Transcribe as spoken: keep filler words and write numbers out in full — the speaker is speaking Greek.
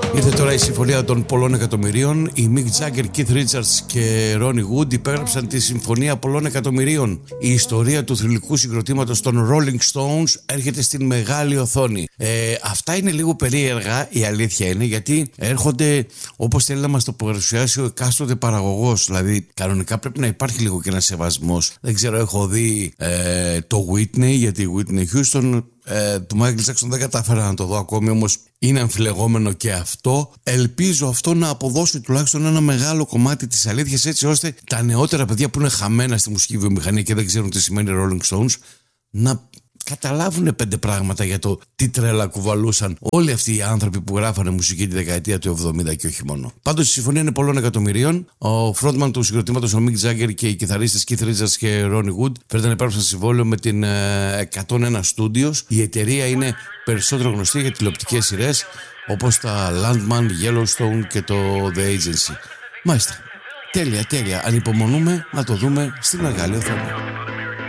Ήρθε τώρα η συμφωνία των πολλών εκατομμυρίων. Οι Mick Jagger, Keith Richards και Ronnie Wood υπέγραψαν τη συμφωνία πολλών εκατομμυρίων. Η ιστορία του θρυλικού συγκροτήματος των Rolling Stones έρχεται στην μεγάλη οθόνη. Ε, αυτά είναι λίγο περίεργα, η αλήθεια είναι, γιατί έρχονται όπως θέλει να μας το παρουσιάσει ο εκάστοτε παραγωγός. Δηλαδή, κανονικά πρέπει να υπάρχει λίγο και ένα σεβασμός. Δεν ξέρω, έχω δει ε, το Whitney, γιατί η Whitney Houston. Ε, του Michael Jackson δεν κατάφερα να το δω ακόμη, όμως είναι αμφιλεγόμενο και αυτό. Ελπίζω αυτό να αποδώσει τουλάχιστον ένα μεγάλο κομμάτι της αλήθειας, έτσι ώστε τα νεότερα παιδιά που είναι χαμένα στη μουσική βιομηχανία και δεν ξέρουν τι σημαίνει Rolling Stones να καταλάβουν πέντε πράγματα για το τι τρέλα κουβαλούσαν όλοι αυτοί οι άνθρωποι που γράφανε μουσική τη δεκαετία του εβδομήντα και όχι μόνο. Πάντως η συμφωνία είναι πολλών εκατομμυρίων. Ο frontman του συγκροτήματος, ο Mick Jagger, και οι κιθαρίστες Keith Richards και Ronnie Wood φέρνουν να υπάρξουν συμβόλαιο με την εκατόν ένα Studios. Η εταιρεία είναι περισσότερο γνωστή για τηλεοπτικές σειρές όπως τα Landman, Yellowstone και το The Agency. Μάλιστα. Τέλεια, τέλεια. Ανυπομονούμε να το δούμε στην μεγάλη οθόνη.